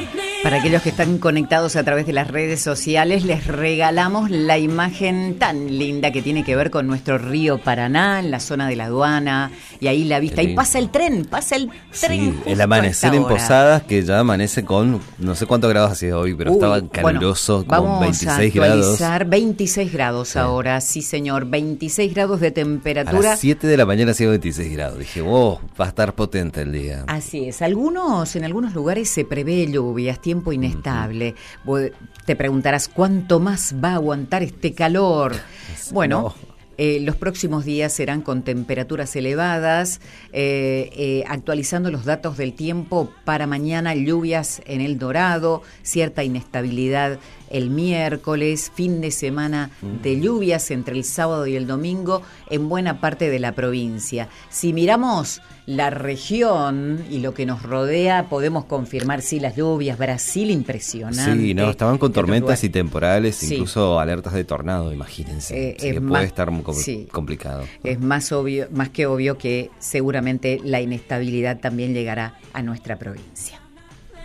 Para aquellos que están conectados a través de las redes sociales, les regalamos la imagen tan linda que tiene que ver con nuestro río Paraná, en la zona de la aduana, y ahí la vista. Y pasa el tren. Sí, el amanecer en Posadas, que ya amanece con, no sé cuántos grados hacía hoy, pero estaba caluroso, con 26 grados. 26 grados ahora, sí señor, 26 grados de temperatura. A las 7 de la mañana hacía 26 grados, dije, va a estar potente el día. Así es, en algunos lugares se prevé lluvias, tiempo inestable. Te preguntarás, ¿cuánto más va a aguantar este calor? Bueno, los próximos días serán con temperaturas elevadas, actualizando los datos del tiempo para mañana, lluvias en El Dorado, cierta inestabilidad el miércoles, fin de semana de lluvias entre el sábado y el domingo en buena parte de la provincia. Si miramos la región y lo que nos rodea, podemos confirmar, sí, las lluvias. Brasil, impresionante. Sí, estaban con tormentas y temporales, incluso alertas de tornado, imagínense. Puede estar complicado. Es más que obvio que seguramente la inestabilidad también llegará a nuestra provincia.